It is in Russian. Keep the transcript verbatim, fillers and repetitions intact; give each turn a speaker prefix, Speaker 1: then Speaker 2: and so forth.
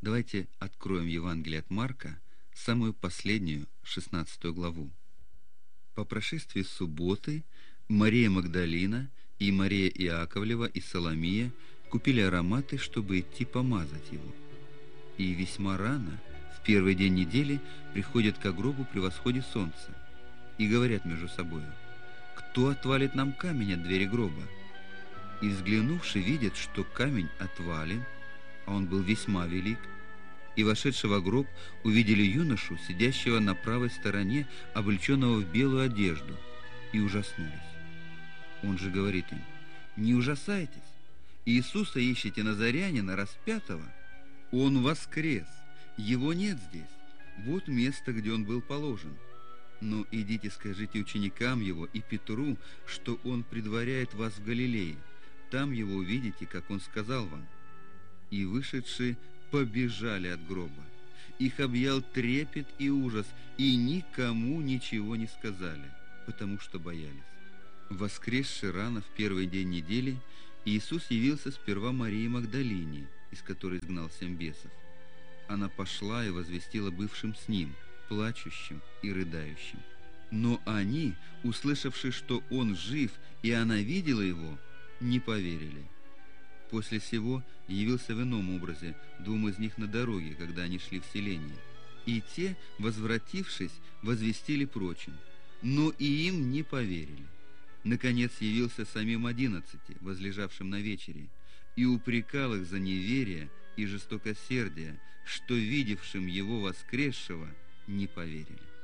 Speaker 1: Давайте откроем Евангелие от Марка, самую последнюю, шестнадцатую главу. По прошествии субботы Мария Магдалина и Мария Иаковлева и Соломия купили ароматы, чтобы идти помазать его. И весьма рано, в первый день недели, приходят к гробу при восходе солнца и говорят между собою: «Кто отвалит нам камень от двери гроба?» И взглянувши, видят, что камень отвален, а он был весьма велик, и, вошедшего в гроб, увидели юношу, сидящего на правой стороне, облеченного в белую одежду, и ужаснулись. Он же говорит им: «Не ужасайтесь, Иисуса ищете Назарянина, распятого? Он воскрес, его нет здесь, вот место, где он был положен. Но идите, скажите ученикам его и Петру, что он предваряет вас в Галилее, там его увидите, как он сказал вам». И вышедшие побежали от гроба. Их объял трепет и ужас, и никому ничего не сказали, потому что боялись. Воскресши рано в первый день недели, Иисус явился сперва Марии Магдалине, из которой изгнал семь бесов. Она пошла и возвестила бывшим с ним, плачущим и рыдающим. Но они, услышавши, что он жив, и она видела его, не поверили. После сего явился в ином образе двум из них на дороге, когда они шли в селение. И те, возвратившись, возвестили прочим, но и им не поверили. Наконец явился самим одиннадцати, возлежавшим на вечере, и упрекал их за неверие и жестокосердие, что видевшим его воскресшего не поверили.